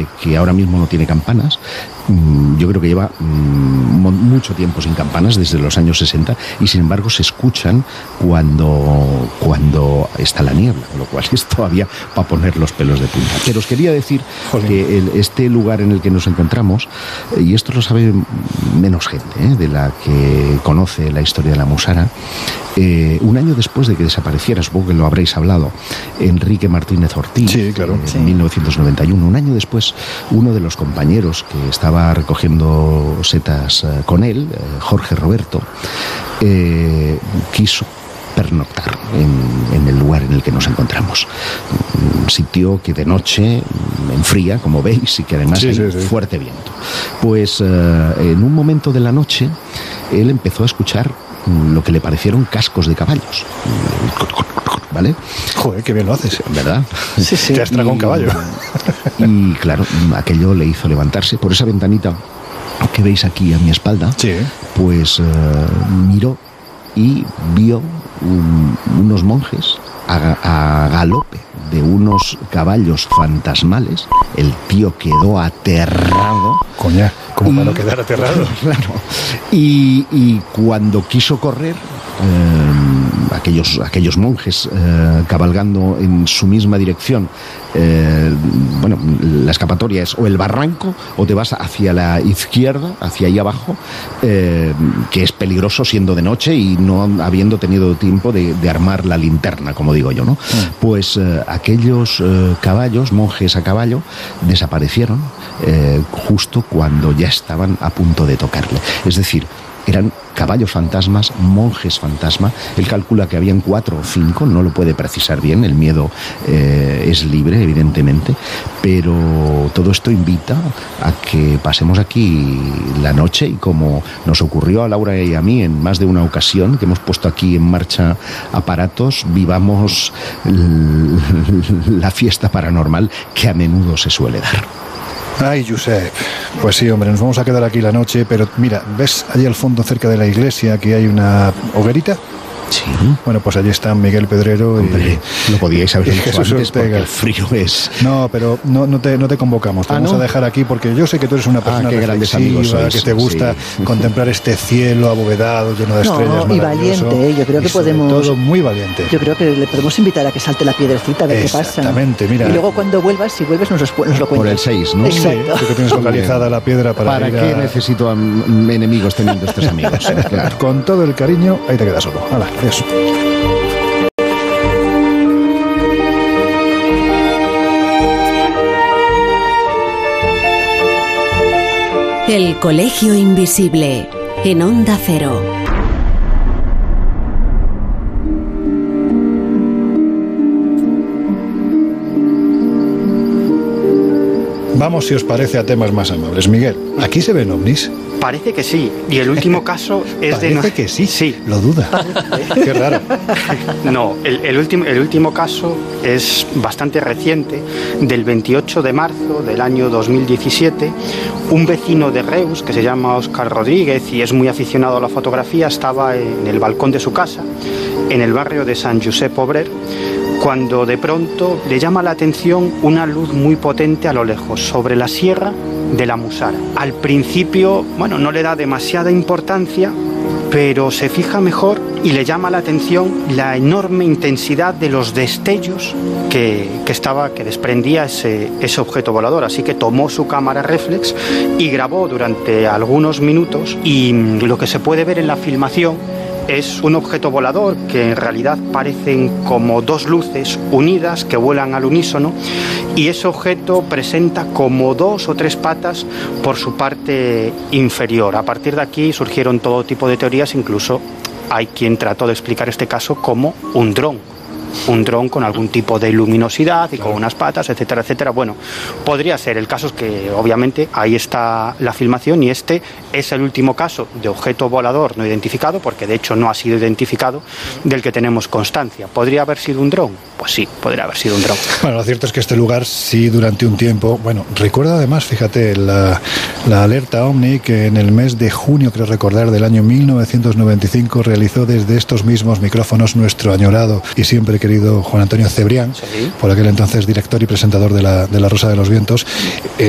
de que ahora mismo no tiene campanas. Yo creo que lleva mucho tiempo sin campanas, desde los años 60, y sin embargo se escuchan cuando está la niebla, con lo cual es todavía para poner los pelos de punta. Pero os quería decir que este lugar en el que nos encontramos, y esto lo sabe menos gente de la que conoce la historia de la Musara, un año después de que desapareciera, supongo que lo habréis hablado, Enrique Martínez Ortiz, sí, claro, en 1991, un año después, uno de los compañeros que estaba recogiendo setas con él, Jorge Roberto, quiso pernoctar en el lugar en el que nos encontramos. Un sitio que de noche enfría, como veis, y que además hay fuerte viento. Pues en un momento de la noche él empezó a escuchar lo que le parecieron cascos de caballos. ¿Vale? Joder, qué bien lo haces, ¿verdad? Sí. Te has tragado un caballo. Y claro, aquello le hizo levantarse por esa ventanita que veis aquí a mi espalda. Sí. Pues miró y vio unos monjes a galope de unos caballos fantasmales. El tío quedó aterrado. Coña, como para no quedar aterrado. Claro. Y cuando quiso correr, aquellos monjes cabalgando en su misma dirección, la escapatoria es o el barranco o te vas hacia la izquierda, hacia ahí abajo, que es peligroso siendo de noche y no habiendo tenido tiempo de armar la linterna, como digo yo, ¿no? Pues aquellos caballos, monjes a caballo, desaparecieron justo cuando ya estaban a punto de tocarle. Es decir, eran caballos fantasmas, monjes fantasma. Él calcula que habían 4 o 5, no lo puede precisar bien, el miedo es libre, evidentemente, pero todo esto invita a que pasemos aquí la noche, y como nos ocurrió a Laura y a mí en más de una ocasión, que hemos puesto aquí en marcha aparatos, vivamos la fiesta paranormal que a menudo se suele dar. Ay, Josep, pues sí, hombre, nos vamos a quedar aquí la noche, pero mira, ¿ves allí al fondo, cerca de la iglesia, que hay una hoguerita? Sí. Bueno, pues allí están Miguel Pedrero. Hombre, lo podíais haber dicho Jesús antes, Ortega. porque el frío es... No, pero no te convocamos, te vamos a dejar aquí porque yo sé que tú eres una persona reflexiva, que te gusta contemplar este cielo abovedado, lleno de estrellas, y valiente, yo creo que podemos... Todo muy valiente. Yo creo que le podemos invitar a que salte la piedrecita, a ver qué pasa. Exactamente, mira. Y luego cuando vuelvas, si vuelves nos lo cuentas. Por el 6, ¿no? Exacto. Tú que tienes localizada la piedra para ir qué necesito enemigos teniendo estos amigos? Claro. Con todo el cariño, ahí te quedas solo. Hala, adiós. El Colegio Invisible, en Onda Cero. Vamos, si os parece, a temas más amables. Miguel, ¿aquí se ven ovnis? Parece que sí, y el último caso es de... Parece que sí, sí. Lo duda. Qué raro. No, el último caso es bastante reciente, del 28 de marzo del año 2017. Un vecino de Reus, que se llama Óscar Rodríguez y es muy aficionado a la fotografía, estaba en el balcón de su casa, en el barrio de Sant Josep Obrer, cuando de pronto le llama la atención una luz muy potente a lo lejos, sobre la sierra de la Musara. Al principio, no le da demasiada importancia, pero se fija mejor y le llama la atención la enorme intensidad de los destellos que desprendía ese objeto volador. Así que tomó su cámara reflex y grabó durante algunos minutos, y lo que se puede ver en la filmación es un objeto volador que en realidad parecen como 2 luces unidas que vuelan al unísono, y ese objeto presenta como 2 o 3 patas por su parte inferior. A partir de aquí surgieron todo tipo de teorías, incluso hay quien trató de explicar este caso como un dron con algún tipo de luminosidad y con unas patas, etcétera, etcétera. Bueno, podría ser. El caso es que obviamente ahí está la filmación, y este es el último caso de objeto volador no identificado, porque de hecho no ha sido identificado, del que tenemos constancia. ¿Podría haber sido un dron? Pues sí, podría haber sido un dron. Bueno, lo cierto es que este lugar sí, durante un tiempo, recuerdo además, fíjate, la alerta OVNI que en el mes de junio, creo recordar, del año 1995 realizó desde estos mismos micrófonos nuestro añorado y siempre querido Juan Antonio Cebrián, por aquel entonces director y presentador de la Rosa de los Vientos.